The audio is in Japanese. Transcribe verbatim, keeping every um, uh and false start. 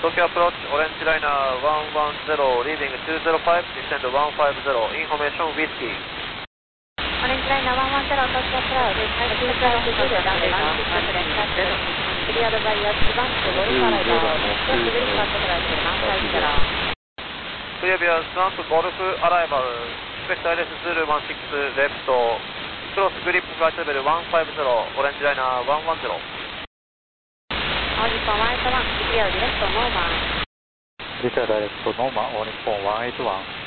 Tokyo approach, orange liner one one zero, leaving two zero five, descend one five zero, information whiskey. オレンジライナーワンワンゼロ、東京プラウド、はい、ツーフライトツーでランデワンシックスレンタッチ、クリアドバイヤーツバンク、ゴルフアライダー、ネクストグリッパートフライトワンファイブゼロ。 クリアビアスワンプゴルフアライバル、スペクターレスズルワンシックスレフト、クロスグリップフライトレベルワンファイブゼロ、オレンジライナーワンワンゼロ。 青日本ワンエイトワン、クリアディレクトノーマン。 リタダイレクトノーマン、大日本ワンエイトワン。